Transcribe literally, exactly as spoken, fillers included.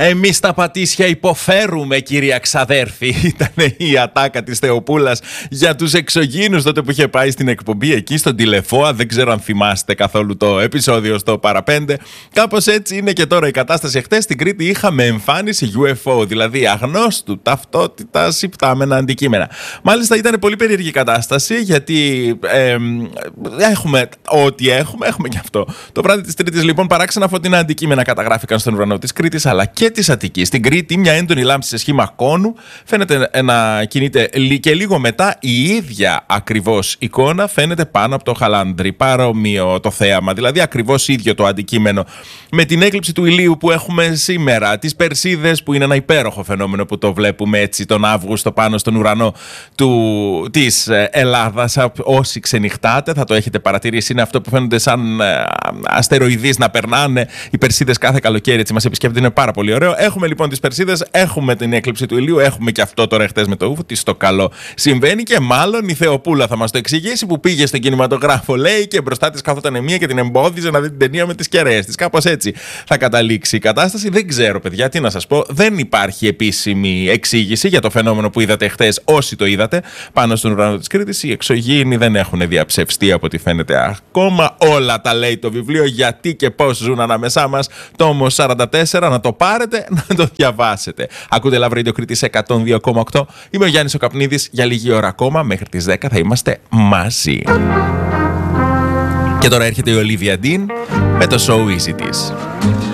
Εμείς τα πατήσια υποφέρουμε, κυρία ξαδέρφη. Ήταν η ατάκα της Θεοπούλας για τους εξωγήινους τότε που είχε πάει στην εκπομπή εκεί στον Τηλεφώα. Δεν ξέρω αν θυμάστε καθόλου το επεισόδιο στο Παραπέντε. Κάπως έτσι είναι και τώρα η κατάσταση. Εχθές στην Κρήτη είχαμε εμφάνιση γιου εφ ο, δηλαδή αγνώστου ταυτότητας υπτάμενα αντικείμενα. Μάλιστα ήταν πολύ περίεργη η κατάσταση, γιατί ε, έχουμε ό,τι έχουμε, έχουμε και αυτό. Το βράδυ της Τρίτης, λοιπόν, παράξενα φωτεινά αντικείμενα καταγράφηκαν στον ουρανό της Κρήτης αλλά και της Αττικής. Στην Κρήτη, μια έντονη λάμψη σε σχήμα κόνου φαίνεται να κινείται και λίγο μετά η ίδια ακριβώς εικόνα φαίνεται πάνω από το Χαλάνδρι. Παρόμοιο το θέαμα, δηλαδή ακριβώς ίδιο το αντικείμενο με την έκλειψη του ηλίου που έχουμε σήμερα, τις Περσίδες που είναι ένα υπέροχο φαινόμενο που το βλέπουμε έτσι τον Αύγουστο πάνω στον ουρανό του, της Ελλάδας. Όσοι ξενυχτάτε θα το έχετε παρατηρήσει, είναι αυτό που φαίνονται σαν αστεροειδείς να περνάνε οι Περσίδες κάθε καλοκαίρι, έτσι μας επισκέπτεται, είναι πάρα πολύ ωραίο. Έχουμε λοιπόν τις Περσίδες, έχουμε την έκλειψη του ηλίου, έχουμε και αυτό τώρα χτες με το ούφο, τι στο καλό συμβαίνει, και μάλλον η Θεοπούλα θα μας το εξηγήσει, που πήγε στον κινηματογράφο, λέει, και μπροστά της κάθοταν μία και την εμπόδιζε να δει την ταινία με τις κεραίες της. Κάπως έτσι θα καταλήξει η κατάσταση. Δεν ξέρω, παιδιά, τι να σας πω. Δεν υπάρχει επίσημη εξήγηση για το φαινόμενο που είδατε χτες, όσοι το είδατε πάνω στον ουρανό της Κρήτης. Οι εξωγήινοι δεν έχουν διαψευστεί από ό,τι φαίνεται ακόμα. Όλα τα λέει το βιβλίο γιατί και πώς ζουν ανάμεσά μας. Τόμος σαράντα τέσσερα, να το πάρετε, να το διαβάσετε. Ακούτε Love Radio Κρήτης εκατόν δύο κόμμα οκτώ. Είμαι ο Γιάννης ο Καπνίδης. Για λίγη ώρα ακόμα, μέχρι τις δέκα θα είμαστε μαζί. Και τώρα έρχεται η Olivia Dean με το So Easy της.